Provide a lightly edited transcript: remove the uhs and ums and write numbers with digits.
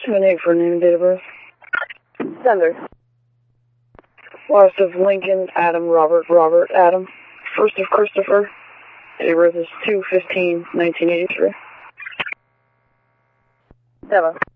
28 for name and date of birth. Sender. Last of Lincoln, Adam, Robert, Adam. First of Christopher. Date of birth is 2/15/1983. Demo.